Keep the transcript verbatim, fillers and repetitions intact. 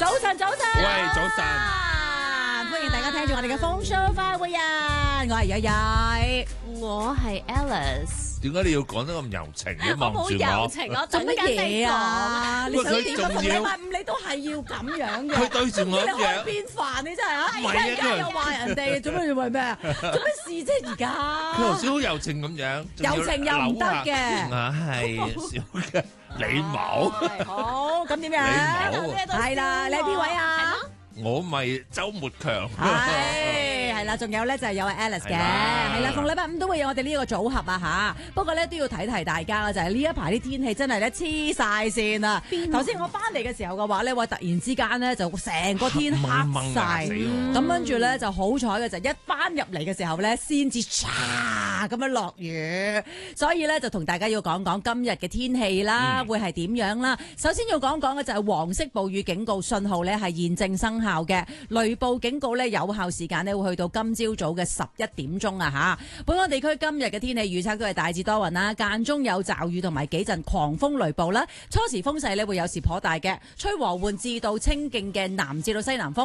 早晨，早晨， 喂，早晨， 歡迎大家聽住我哋嘅風騷快活人，我係日日， 我係 Alice。 點解你要講得咁柔情嘅？望我冇住我， 柔情，我做乜嘢啊？你喂佢想點啊？ 仲要逢禮拜五你都係要咁樣嘅， 佢對住我你開一樣。 邊飯你真係啊！ 唔係啊而家又話人哋做咩為咩啊？做咩事啫而佢頭家？ 先好柔情咁樣，仲要柔情又唔得嘅扭下啊，係少嘅禮貌。 係好，咁點樣？ 禮貌係啦，你係邊位啊？ 我咪周末強。 係係啦，仲有咧就係有 Alice 嘅， 係啦係啦，逢禮拜五都會有我哋呢個組合啊吓。不過咧都要提提大家啦，就係呢一排啲天氣真係咧黐晒線啊！頭先我翻嚟嘅時候嘅話咧，話突然之間咧就成個天黑晒，咁跟住咧就好彩嘅就一翻入嚟嘅時候咧，先至唰咁樣落雨，所以咧就同大家要講講今日嘅天氣啦， 嗯會係點樣啦？首先要講講嘅就係黃色暴雨警告信號咧係現正生效嘅，雷暴警告咧有效時間咧會去到今朝早嘅十一點鐘啊吓！本港地區今日嘅天氣預測都係大致多雲啦，間中有驟雨同埋幾陣狂風雷暴啦，初時風勢咧會有時頗大嘅，吹和緩至到清勁嘅南至到西南風。